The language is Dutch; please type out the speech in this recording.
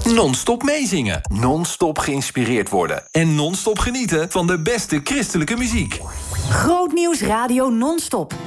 Non-stop meezingen, non-stop geïnspireerd worden... en non-stop genieten van de beste christelijke muziek. Grootnieuws Radio non-stop.